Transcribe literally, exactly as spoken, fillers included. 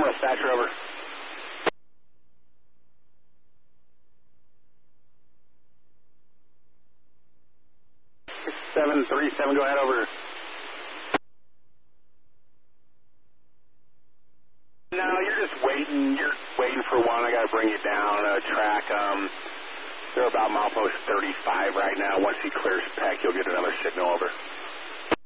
Terminal Thatcher, over. seven three seven, go ahead, over. No, you're just waiting. You're waiting for one. I got to bring you down uh, track. Um, they're about milepost thirty-five right now. Once he clears Peck, you'll get another signal, over.